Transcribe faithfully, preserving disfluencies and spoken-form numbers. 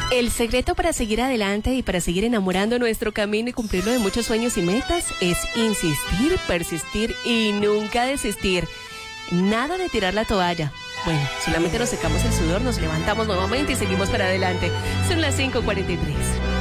El secreto para seguir adelante y para seguir enamorando nuestro camino y cumplirlo de muchos sueños y metas es insistir, persistir y nunca desistir. Nada de tirar la toalla. Bueno, solamente nos secamos el sudor, nos levantamos nuevamente y seguimos para adelante. Son las cinco cuarenta y tres.